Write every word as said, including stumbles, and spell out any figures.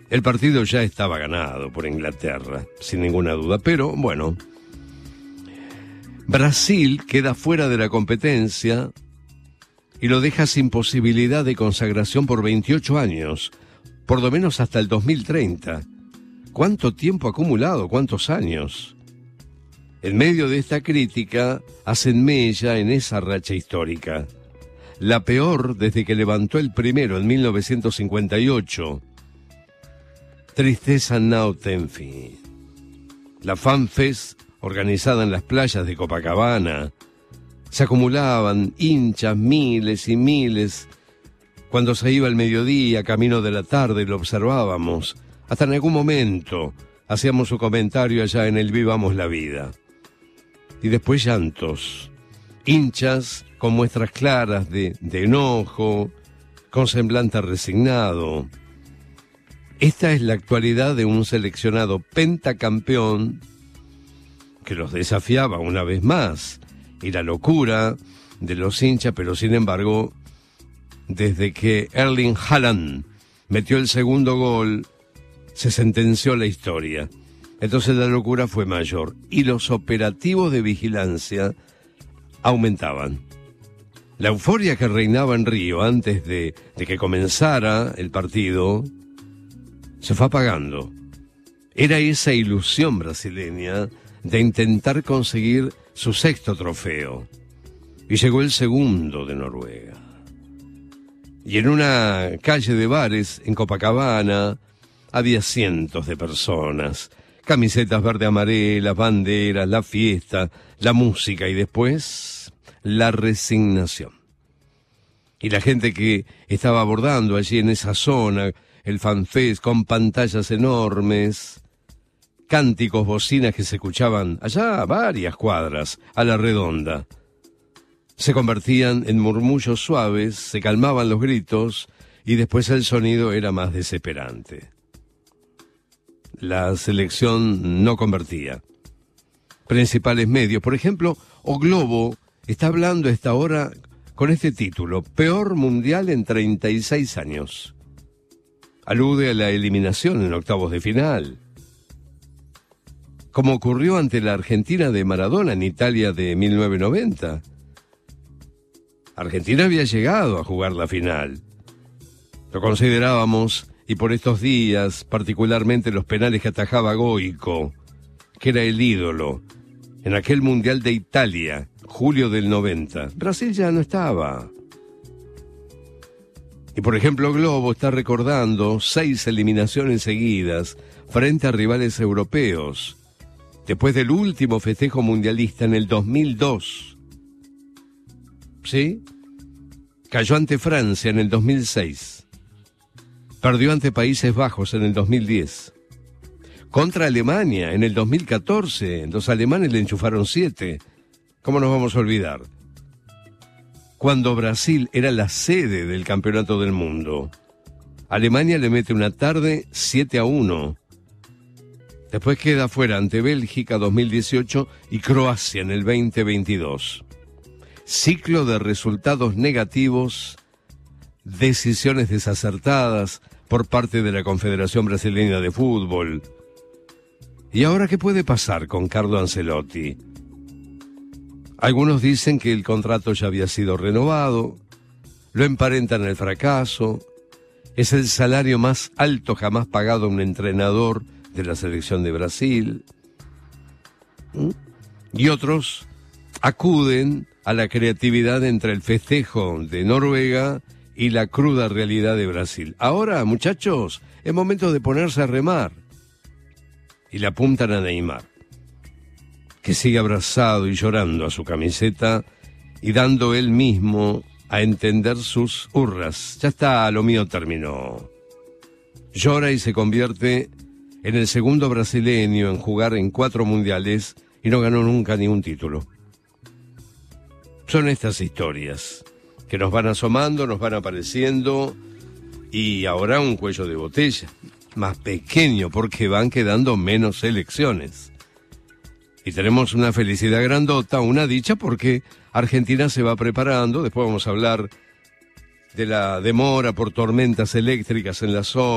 El partido ya estaba ganado por Inglaterra, sin ninguna duda, pero bueno, Brasil queda fuera de la competencia y lo deja sin posibilidad de consagración por veintiocho años, por lo menos hasta el dos mil treinta. ¿Cuánto tiempo acumulado? ¿Cuántos años? En medio de esta crítica, hacen mella en esa racha histórica, la peor desde que levantó el primero en mil novecientos cincuenta y ocho. Tristeza no ten fin. La FanFest, organizada en las playas de Copacabana, se acumulaban hinchas, miles y miles. Cuando se iba el mediodía, camino de la tarde, lo observábamos. Hasta en algún momento hacíamos su comentario allá en el Vivamos la Vida. Y después llantos, hinchas con muestras claras de, de enojo, con semblante resignado. Esta es la actualidad de un seleccionado pentacampeón que los desafiaba una vez más, y la locura de los hinchas, pero sin embargo, desde que Erling Haaland metió el segundo gol, se sentenció la historia. Entonces la locura fue mayor y los operativos de vigilancia aumentaban. La euforia que reinaba en Río antes de, de que comenzara el partido se fue apagando. Era esa ilusión brasileña de intentar conseguir su sexto trofeo. Y llegó el segundo de Noruega. Y en una calle de bares en Copacabana había cientos de personas, camisetas verde-amarelas, banderas, la fiesta, la música y después la resignación. Y la gente que estaba abordando allí en esa zona, el FanFest con pantallas enormes, cánticos, bocinas que se escuchaban allá a varias cuadras, a la redonda. Se convertían en murmullos suaves, se calmaban los gritos y después el sonido era más desesperante. La selección no convertía. Principales medios, por ejemplo, O Globo está hablando a esta hora con este título, Peor Mundial en treinta y seis años. Alude a la eliminación en octavos de final, como ocurrió ante la Argentina de Maradona en Italia de mil novecientos noventa. Argentina había llegado a jugar la final. Lo considerábamos, y por estos días, particularmente los penales que atajaba Goico, que era el ídolo, en aquel Mundial de Italia, julio del noventa. Brasil ya no estaba. Y por ejemplo, Globo está recordando seis eliminaciones seguidas frente a rivales europeos, después del último festejo mundialista en el dos mil dos. ¿Sí? Cayó ante Francia en el dos mil seis. Perdió ante Países Bajos en el dos mil diez. Contra Alemania en el dos mil catorce. Los alemanes le enchufaron siete. ¿Cómo nos vamos a olvidar? Cuando Brasil era la sede del campeonato del mundo. Alemania le mete una tarde siete a uno. Después queda fuera ante Bélgica dos mil dieciocho y Croacia en el veinte veintidós. Ciclo de resultados negativos, decisiones desacertadas por parte de la Confederación Brasileña de Fútbol. ¿Y ahora qué puede pasar con Carlo Ancelotti? Algunos dicen que el contrato ya había sido renovado, lo emparentan al fracaso, es el salario más alto jamás pagado a un entrenador de la selección de Brasil. ¿Mm? Y otros acuden a la creatividad entre el festejo de Noruega y la cruda realidad de Brasil. Ahora, muchachos, es momento de ponerse a remar. Y le apuntan a Neymar, que sigue abrazado y llorando a su camiseta y dando él mismo a entender sus hurras. Ya está, lo mío terminó. Llora y se convierte en el segundo brasileño en jugar en cuatro mundiales y no ganó nunca ni un título. Son estas historias que nos van asomando, nos van apareciendo, y ahora un cuello de botella, más pequeño porque van quedando menos selecciones. Y tenemos una felicidad grandota, una dicha, porque Argentina se va preparando. Después vamos a hablar de la demora por tormentas eléctricas en la zona.